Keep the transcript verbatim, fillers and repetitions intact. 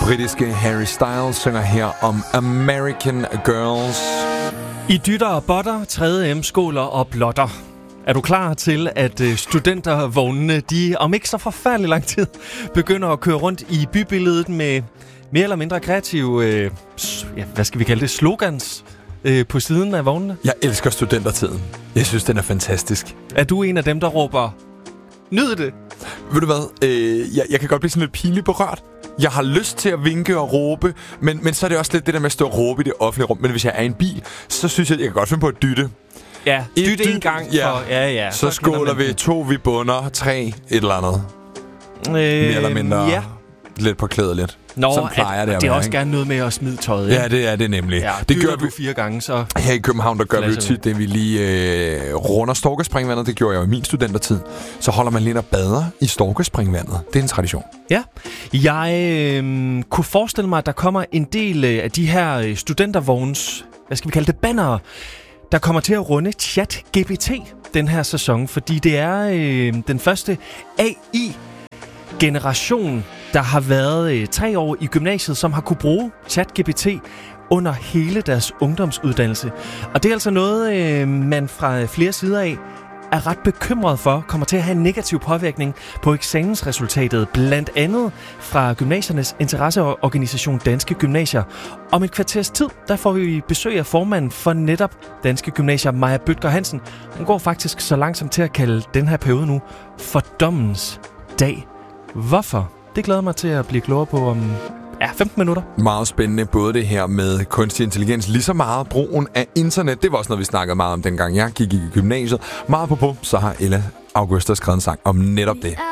Britiske Harry Styles synger her om American Girls. I dytter og botter, tredje M-skoler og blotter. Er du klar til, at studentervognene, de om ikke så forfærdelig lang tid, begynder at køre rundt i bybilledet med mere eller mindre kreative, øh, ja, hvad skal vi kalde det, slogans øh, på siden af vognene? Jeg elsker studentertiden. Jeg synes, den er fantastisk. Er du en af dem, der råber, nyd det? Ved du hvad? Øh, jeg, jeg kan godt blive sådan lidt pinligt berørt. Jeg har lyst til at vinke og råbe, men, men så er det også lidt det der med at stå og råbe i det offentlige rum. Men hvis jeg er i en bil, så synes jeg, jeg kan godt finde på at dytte. Ja, dytte en gang. Ja. For, ja, ja. Så, så skåler vi, to vi bunder, tre et eller andet. Øh, Mere eller mindre ja. Lidt påklædeligt. Nå, Sådan plejer at, det at det er være, også ikke? gerne noget med at smide tøjet, ikke? Ja, det er det nemlig. Ja, det gør du vi fire gange, så... Her i København, der gør vi jo tit det, vi lige øh, runder Storkespringvandet. Det gjorde jeg jo i min studentertid. Så holder man lidt og bader i Storkespringvandet. Det er en tradition. Ja. Jeg øh, kunne forestille mig, at der kommer en del øh, af de her studentervogns, hvad skal vi kalde det, bannere, der kommer til at runde ChatGPT den her sæson, fordi det er øh, den første A I-generation, der har været øh, tre år i gymnasiet, som har kunne bruge ChatGPT under hele deres ungdomsuddannelse. Og det er altså noget, øh, man fra flere sider af er ret bekymret for, kommer til at have en negativ påvirkning på eksamensresultatet, blandt andet fra gymnasiernes interesseorganisation Danske Gymnasier. Om et kvarters tid, der får vi besøg af formanden for netop Danske Gymnasier, Maja Bødker Hansen. Hun går faktisk så langsomt til at kalde den her periode nu for dommens dag. Hvorfor? Det glæder mig til at blive klogere på om ja, femten minutter. Meget spændende, både det her med kunstig intelligens, lige så meget brugen af internet. Det var også noget, vi snakkede meget om, dengang jeg gik i gymnasiet. Meget på på, så har Ella Augusta skrevet en sang om netop det.